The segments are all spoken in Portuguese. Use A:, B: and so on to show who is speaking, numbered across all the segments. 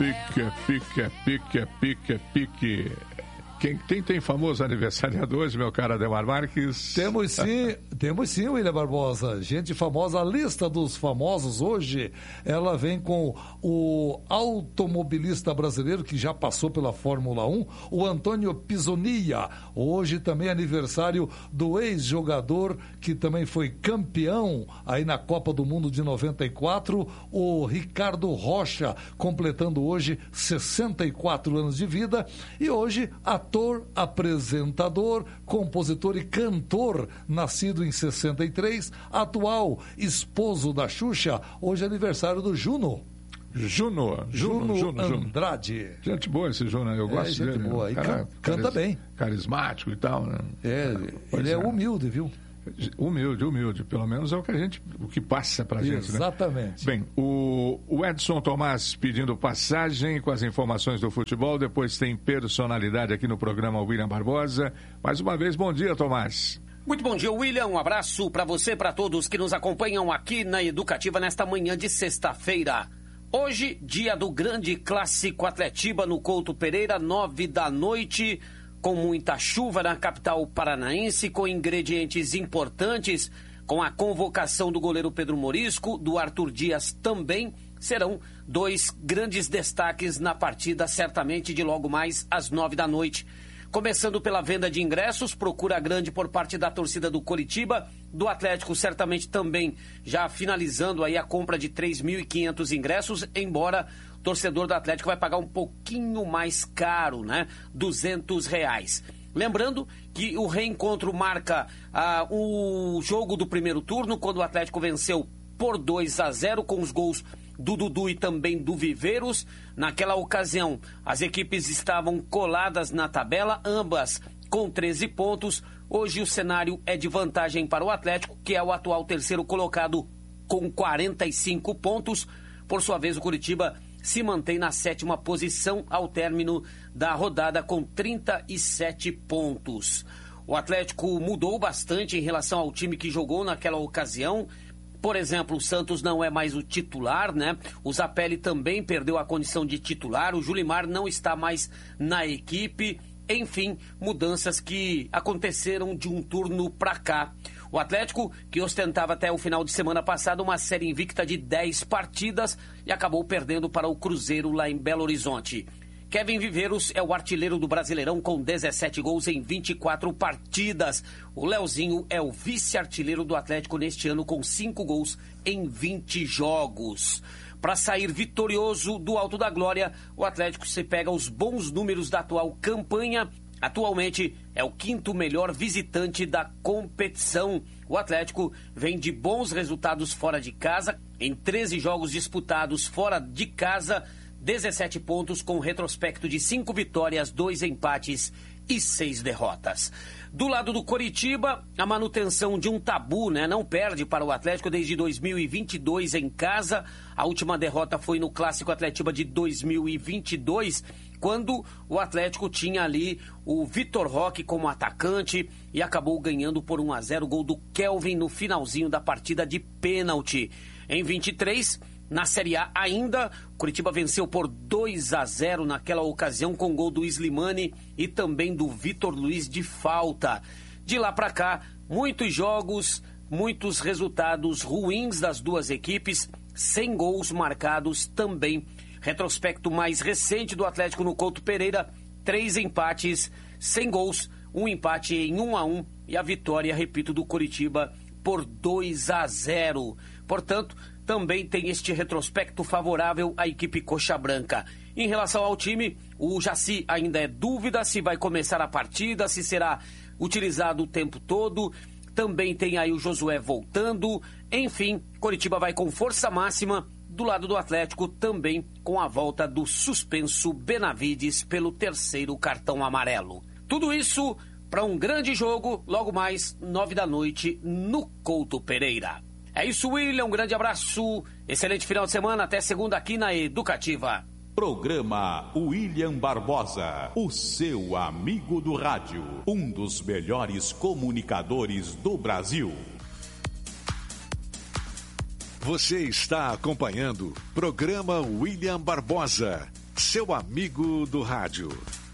A: Pique. Quem tem famoso aniversariador hoje, meu caro Ademar Marques?
B: Temos sim, William Barbosa. Gente famosa, a lista dos famosos hoje, ela vem com o automobilista brasileiro que já passou pela Fórmula 1, o Antônio Pisonia. Hoje também aniversário do ex-jogador que também foi campeão aí na Copa do Mundo de 94, o Ricardo Rocha, completando hoje 64 anos de vida. E hoje, ator, apresentador, compositor e cantor, nascido em 63, atual esposo da Xuxa, hoje é aniversário do Juno Andrade.
A: Gente boa esse Juno, eu gosto dele.
B: Gente boa, e canta bem.
A: Carismático e tal, né?
B: Ele é humilde, viu?
A: Humilde, pelo menos é o que passa pra gente, né?
B: Exatamente.
A: Bem, o Edson Tomás pedindo passagem com as informações do futebol, depois tem personalidade aqui no programa William Barbosa. Mais uma vez, bom dia, Tomás.
C: Muito bom dia, William. Um abraço para você, para todos que nos acompanham aqui na Educativa nesta manhã de sexta-feira. Hoje, dia do grande clássico Atletiba no Couto Pereira, 9h, com muita chuva na capital paranaense, com ingredientes importantes, com a convocação do goleiro Pedro Morisco, do Arthur Dias também, serão dois grandes destaques na partida, certamente de logo mais às 9h. Começando pela venda de ingressos, procura grande por parte da torcida do Coritiba, do Atlético certamente também já finalizando aí a compra de 3.500 ingressos, embora o torcedor do Atlético vai pagar um pouquinho mais caro, né? R$200. Lembrando que o reencontro marca o jogo do primeiro turno, quando o Atlético venceu por 2-0 com os gols do Dudu e também do Viveiros. Naquela ocasião, as equipes estavam coladas na tabela, ambas com 13 pontos. Hoje o cenário é de vantagem para o Atlético, que é o atual terceiro colocado com 45 pontos. Por sua vez, o Coritiba se mantém na 7ª posição ao término da rodada com 37 pontos. O Atlético mudou bastante em relação ao time que jogou naquela ocasião. Por exemplo, o Santos não é mais o titular, né? O Zapelli também perdeu a condição de titular, o Julimar não está mais na equipe. Enfim, mudanças que aconteceram de um turno para cá. O Atlético, que ostentava até o final de semana passado uma série invicta de 10 partidas e acabou perdendo para o Cruzeiro lá em Belo Horizonte. Kevin Viveiros é o artilheiro do Brasileirão com 17 gols em 24 partidas. O Leozinho é o vice-artilheiro do Atlético neste ano com 5 gols em 20 jogos. Para sair vitorioso do Alto da Glória, o Atlético se pega os bons números da atual campanha. Atualmente é o 5º melhor visitante da competição. O Atlético vem de bons resultados fora de casa. Em 13 jogos disputados fora de casa, 17 pontos com retrospecto de 5 vitórias, 2 empates e 6 derrotas. Do lado do Coritiba, a manutenção de um tabu, né? Não perde para o Atlético desde 2022 em casa. A última derrota foi no Clássico Atletiba de 2022, quando o Atlético tinha ali o Vitor Roque como atacante e acabou ganhando por 1-0, gol do Kelvin no finalzinho da partida de pênalti. Em 23, na Série A ainda, o Coritiba venceu por 2-0 naquela ocasião com gol do Slimani e também do Vitor Luiz de falta. De lá para cá, muitos jogos, muitos resultados ruins das duas equipes, sem gols marcados também. Retrospecto mais recente do Atlético no Couto Pereira, 3 empates, sem gols, um empate em 1-1 e a vitória, repito, do Coritiba por 2-0. Portanto, também tem este retrospecto favorável à equipe Coxa Branca. Em relação ao time, o Jaci ainda é dúvida se vai começar a partida, se será utilizado o tempo todo. Também tem aí o Josué voltando. Enfim, Coritiba vai com força máxima. Do lado do Atlético, também com a volta do suspenso Benavides pelo 3º cartão amarelo. Tudo isso para um grande jogo, logo mais 9h no Couto Pereira. É isso, William, um grande abraço, excelente final de semana, até segunda aqui na Educativa.
D: Programa William Barbosa, o seu amigo do rádio, um dos melhores comunicadores do Brasil.
E: Você está acompanhando Programa William Barbosa.
A: seu amigo do rádio.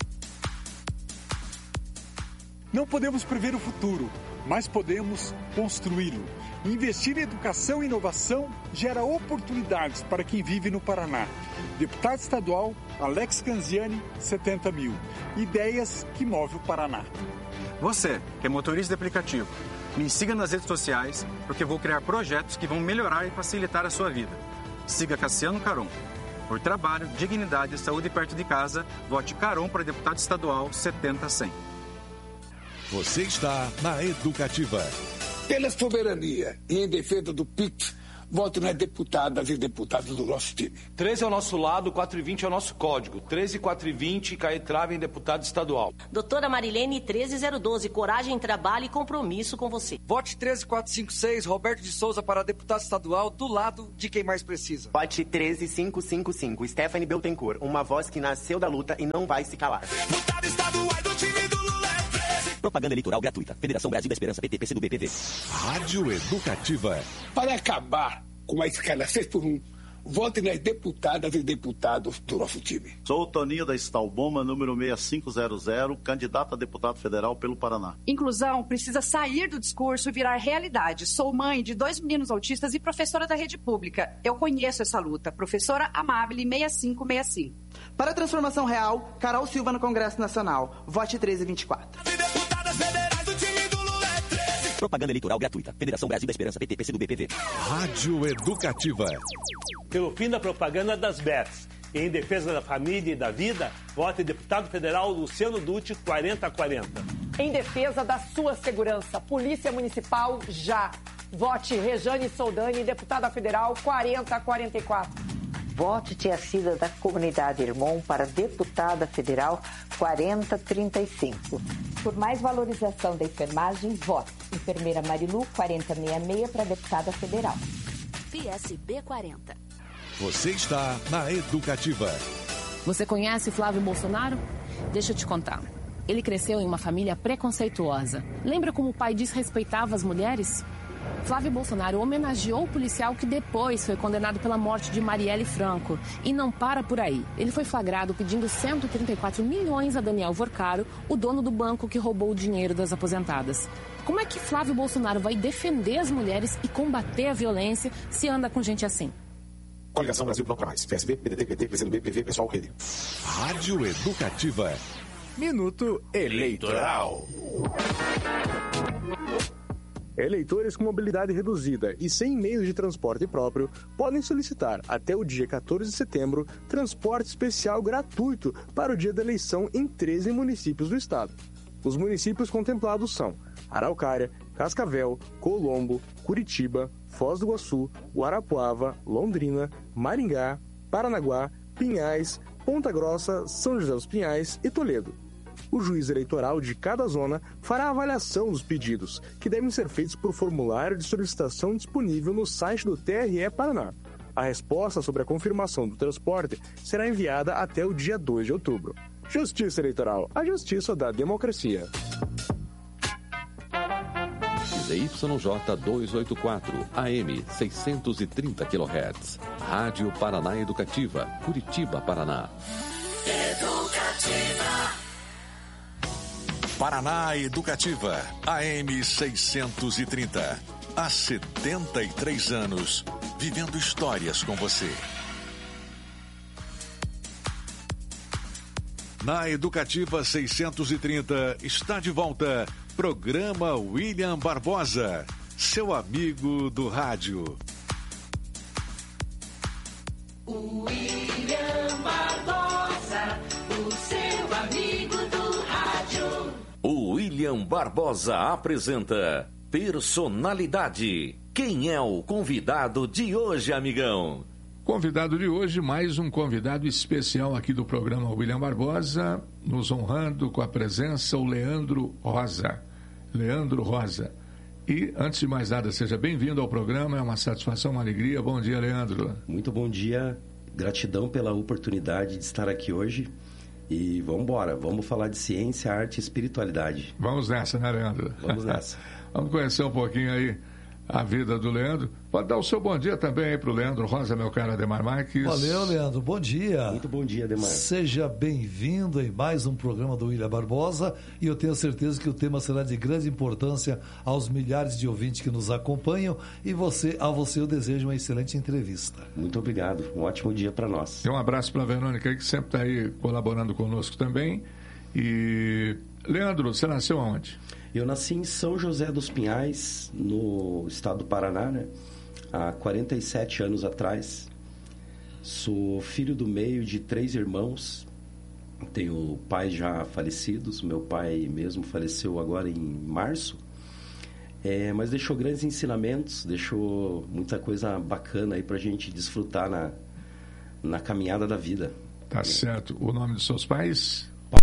E: Não podemos prever o futuro, mas podemos construí-lo. Investir em educação e inovação gera oportunidades para quem vive no Paraná. Deputado estadual Alex Canziani, 70 mil. Ideias que movem o Paraná.
F: Você, que é motorista de aplicativo, me siga nas redes sociais, porque vou criar projetos que vão melhorar e facilitar a sua vida. Siga Cassiano Caron. Por trabalho, dignidade e saúde perto de casa, vote Caron para deputado estadual 70-100.
A: Você está na Educativa.
G: Pela soberania e em defesa do PIX, voto nas deputadas e deputados do nosso time.
H: 13 é o nosso lado, 420 é o nosso código. 13, 420, Caetrava em deputado estadual.
I: Doutora Marilene, 13012, coragem, trabalho e compromisso com você.
J: Vote 13456, Roberto de Souza para deputado estadual, do lado de quem mais precisa.
K: Vote 13555, Stephanie Beltencourt, uma voz que nasceu da luta e não vai se calar.
L: Deputado estadual do time do Lula é 13.
M: Propaganda eleitoral gratuita. Federação Brasil da Esperança, PT, PCdoB, PV.
A: Rádio Educativa.
G: Para acabar com a escala 6x1, vote nas deputadas e deputados do nosso time.
N: Sou o Toninho da Stalboma, número 6500, candidato a deputado federal pelo Paraná.
O: Inclusão precisa sair do discurso e virar realidade. Sou mãe de 2 meninos autistas e professora da rede pública. Eu conheço essa luta. Professora Amabile, 6565.
P: Para a transformação real, Carol Silva no Congresso Nacional. Vote 1324.
M: Propaganda eleitoral gratuita. Federação Brasil da Esperança, PT, PCdoB, PV.
A: Rádio Educativa.
Q: Pelo fim da propaganda das bets. Em defesa da família e da vida, vote deputado federal Luciano Dutti, 4040.
R: Em defesa da sua segurança, Polícia Municipal, já. Vote Rejane Soldani, deputada federal, 4044.
S: Vote Tia Cida da Comunidade Irmão para deputada federal 4035.
T: Por mais valorização da enfermagem, vote Enfermeira Marilu 4066 para deputada federal.
U: PSB 40.
A: Você está na Educativa.
V: Você conhece Flávio Bolsonaro? Deixa eu te contar. Ele cresceu em uma família preconceituosa. Lembra como o pai desrespeitava as mulheres? Flávio Bolsonaro homenageou o policial que depois foi condenado pela morte de Marielle Franco. E não para por aí. Ele foi flagrado pedindo 134 milhões a Daniel Vorcaro, o dono do banco que roubou o dinheiro das aposentadas. Como é que Flávio Bolsonaro vai defender as mulheres e combater a violência se anda com gente assim?
W: Coligação Brasil Não Pra Mais. PSB, PDT, PT, PCdoB, PV, Pessoal, Rede.
A: Rádio Educativa.
X: Minuto Eleitoral. Eleitores com mobilidade reduzida e sem meios de transporte próprio podem solicitar, até o dia 14 de setembro, transporte especial gratuito para o dia da eleição em 13 municípios do estado. Os municípios contemplados são Araucária, Cascavel, Colombo, Curitiba, Foz do Iguaçu, Guarapuava, Londrina, Maringá, Paranaguá, Pinhais, Ponta Grossa, São José dos Pinhais e Toledo. O juiz eleitoral de cada zona fará a avaliação dos pedidos, que devem ser feitos por formulário de solicitação disponível no site do TRE Paraná. A resposta sobre a confirmação do transporte será enviada até o dia 2 de outubro. Justiça Eleitoral, a justiça da democracia.
Y: ZYJ 284, AM 630 kHz. Rádio Paraná Educativa, Curitiba, Paraná.
L: Educativa.
A: Paraná Educativa, AM 630. Há 73 anos, vivendo histórias com você. Na Educativa 630, está de volta, programa William Barbosa, seu amigo do rádio.
L: William Barbosa, o seu amigo do rádio.
C: O William Barbosa apresenta Personalidade. Quem é o convidado de hoje, amigão?
A: Convidado de hoje, mais um convidado especial aqui do programa William Barbosa, nos honrando com a presença, o Leandro Rosa. Leandro Rosa. E, antes de mais nada, seja bem-vindo ao programa, é uma satisfação, uma alegria. Bom dia, Leandro.
Z: Muito bom dia, gratidão pela oportunidade de estar aqui hoje. E vamos embora, vamos falar de ciência, arte e espiritualidade.
A: Vamos nessa, né, Leandro?
Z: Vamos nessa.
A: Vamos conhecer um pouquinho aí a vida do Leandro. Pode dar o seu bom dia também aí para o Leandro Rosa, meu caro Ademar Marques.
B: Valeu, Leandro. Bom dia.
Z: Muito bom dia, Ademar.
B: Seja bem-vindo em mais um programa do William Barbosa e eu tenho certeza que o tema será de grande importância aos milhares de ouvintes que nos acompanham e a você eu desejo uma excelente entrevista.
Z: Muito obrigado. Um ótimo dia para nós.
A: Um abraço para a Verônica, que sempre está aí colaborando conosco também. E, Leandro, você nasceu aonde?
Z: Eu nasci em São José dos Pinhais, no estado do Paraná, né? Há 47 anos atrás. Sou filho do meio de 3 irmãos. Tenho pais já falecidos. Meu pai mesmo faleceu agora em março. Mas deixou grandes ensinamentos, deixou muita coisa bacana aí pra gente desfrutar na caminhada da vida.
A: Tá certo. O nome dos seus pais?